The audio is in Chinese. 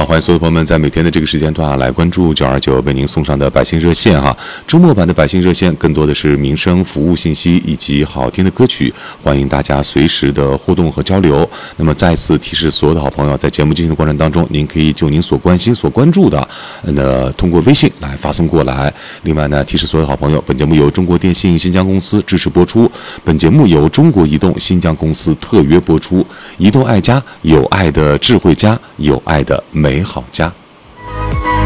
欢迎所有朋友们在每天的这个时间段来关注929为您送上的百姓热线周末版的百姓热线更多的是民生服务信息以及好听的歌曲，欢迎大家随时的互动和交流。那么再次提示所有的好朋友，在节目进行的过程当中，您可以就您所关心所关注的通过微信来发送过来。另外呢，提示所有的好朋友，本节目由中国电信新疆公司支持播出，本节目由中国移动新疆公司特约播出。移动爱家，有爱的智慧家，有爱的美好家。